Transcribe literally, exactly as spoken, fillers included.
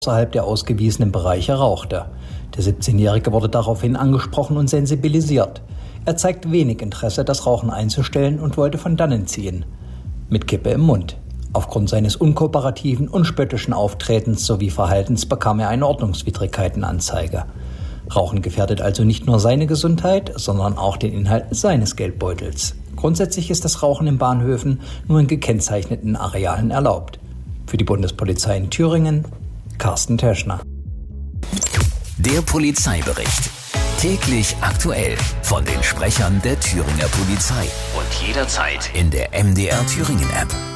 außerhalb der ausgewiesenen Bereiche rauchte. Der siebzehnjährige wurde daraufhin angesprochen und sensibilisiert. Er zeigt wenig Interesse, das Rauchen einzustellen und wollte von dannen ziehen. Mit Kippe im Mund. Aufgrund seines unkooperativen und spöttischen Auftretens sowie Verhaltens bekam er eine Ordnungswidrigkeitenanzeige. Rauchen gefährdet also nicht nur seine Gesundheit, sondern auch den Inhalt seines Geldbeutels. Grundsätzlich ist das Rauchen in Bahnhöfen nur in gekennzeichneten Arealen erlaubt. Für die Bundespolizei in Thüringen, Carsten Teschner. Der Polizeibericht. Täglich aktuell von den Sprechern der Thüringer Polizei und jederzeit in der M D R Thüringen App.